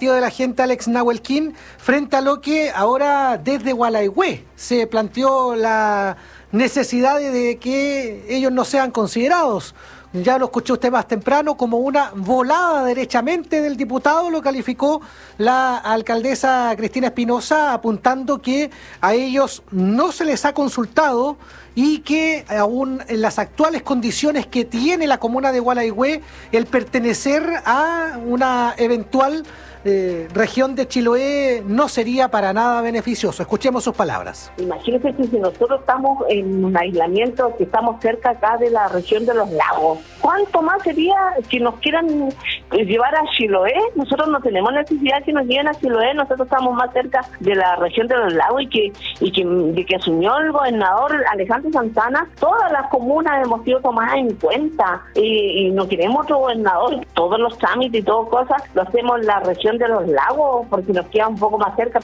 partido de la gente Alex Nahuelquín, frente a lo que ahora desde Gualaihue se planteó la necesidad de que ellos no sean considerados. Ya lo escuchó usted más temprano, como una volada derechamente del diputado, lo calificó la alcaldesa Cristina Espinosa, apuntando que a ellos no se les ha consultado y que aún en las actuales condiciones que tiene la comuna de Gualaihue, el pertenecer a una eventual región de Chiloé no sería para nada beneficioso. Escuchemos sus palabras. Imagínense que si nosotros estamos en un aislamiento, que estamos cerca acá de la región de los lagos, ¿cuánto más sería si nos quieran llevar a Chiloé? Nosotros no tenemos necesidad que nos lleven a Chiloé, nosotros estamos más cerca de la región de los lagos de que asumió el gobernador Alejandro Santana, todas las comunas hemos sido tomadas en cuenta y no queremos otro gobernador. Todos los trámites y todo cosas lo hacemos en la región de los lagos porque nos queda un poco más cerca.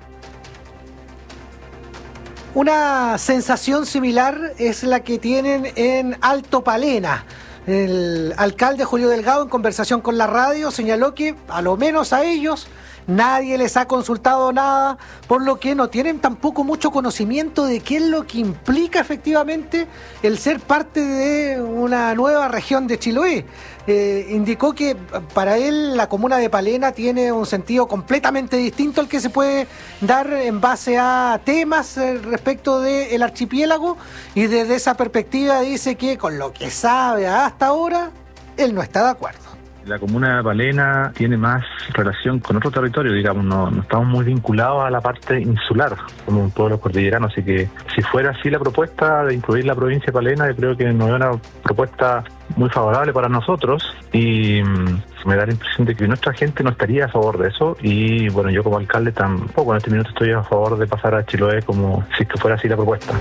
Una sensación similar es la que tienen en Alto Palena. El alcalde Julio Delgado, en conversación con la radio, señaló que a lo menos a ellos nadie les ha consultado nada, por lo que no tienen tampoco mucho conocimiento de qué es lo que implica efectivamente el ser parte de una nueva región de Chiloé. Indicó que para él la comuna de Palena tiene un sentido completamente distinto al que se puede dar en base a temas respecto del archipiélago, y desde esa perspectiva dice que con lo que sabe hasta ahora, él no está de acuerdo. La comuna de Palena tiene más relación con otro territorio, digamos, no estamos muy vinculados a la parte insular, como un pueblo cordillerano, así que si fuera así la propuesta de incluir la provincia de Palena, yo creo que no es una propuesta muy favorable para nosotros, y me da la impresión de que nuestra gente no estaría a favor de eso, y bueno, yo como alcalde tampoco en este minuto estoy a favor de pasar a Chiloé como si que fuera así la propuesta.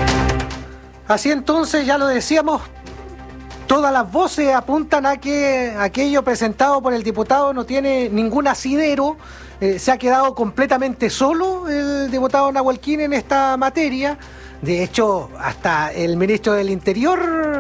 Así entonces, ya lo decíamos, todas las voces apuntan a que aquello presentado por el diputado no tiene ningún asidero. Se ha quedado completamente solo el diputado Nahuelquín en esta materia. De hecho, hasta el ministro del Interior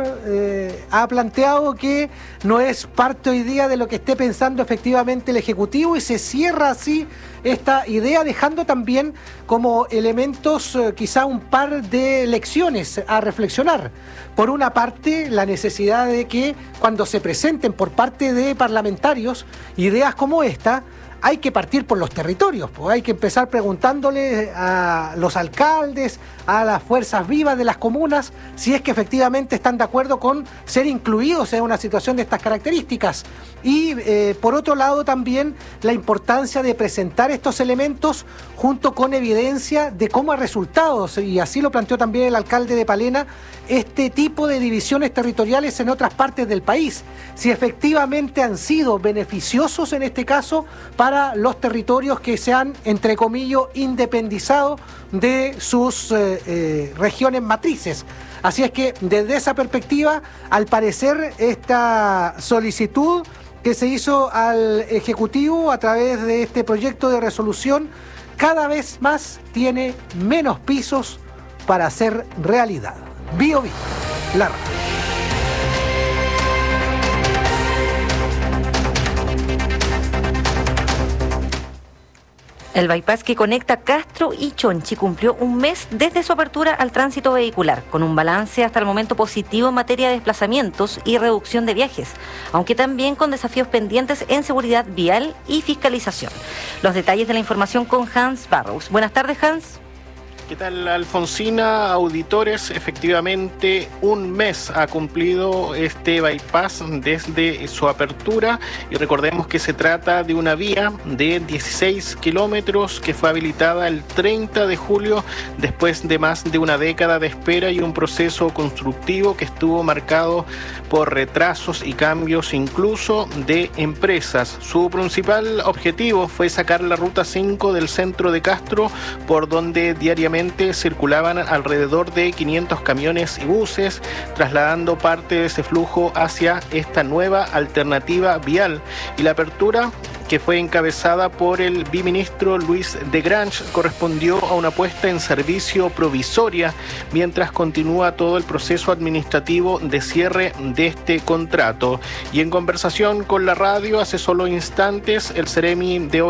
ha planteado que no es parte hoy día de lo que esté pensando efectivamente el Ejecutivo, y se cierra así esta idea, dejando también como elementos quizá un par de lecciones a reflexionar. Por una parte, la necesidad de que cuando se presenten por parte de parlamentarios ideas como esta, hay que partir por los territorios, pues hay que empezar preguntándole a los alcaldes, a las fuerzas vivas de las comunas, si es que efectivamente están de acuerdo con ser incluidos en una situación de estas características. Y por otro lado también la importancia de presentar estos elementos junto con evidencia de cómo ha resultado, y así lo planteó también el alcalde de Palena, este tipo de divisiones territoriales en otras partes del país, si efectivamente han sido beneficiosos en este caso para los territorios que se han, entre comillas, independizado de sus regiones matrices. Así es que desde esa perspectiva, al parecer, esta solicitud que se hizo al Ejecutivo a través de este proyecto de resolución cada vez más tiene menos pisos para ser realidad. Bio, la radio. El bypass que conecta Castro y Chonchi cumplió un mes desde su apertura al tránsito vehicular, con un balance hasta el momento positivo en materia de desplazamientos y reducción de viajes, aunque también con desafíos pendientes en seguridad vial y fiscalización. Los detalles de la información con Hans Barrows. Buenas tardes, Hans. ¿Qué tal, Alfonsina? Auditores, efectivamente un mes ha cumplido este bypass desde su apertura, y recordemos que se trata de una vía de 16 kilómetros que fue habilitada el 30 de julio después de más de una década de espera y un proceso constructivo que estuvo marcado por retrasos y cambios incluso de empresas. Su principal objetivo fue sacar la ruta 5 del centro de Castro, por donde diariamente circulaban alrededor de 500 camiones y buses, trasladando parte de ese flujo hacia esta nueva alternativa vial. Y la apertura, que fue encabezada por el viceministro Luis de Grange, correspondió a una puesta en servicio provisoria mientras continúa todo el proceso administrativo de cierre de este contrato. Y en conversación con la radio hace solo instantes, el Seremi de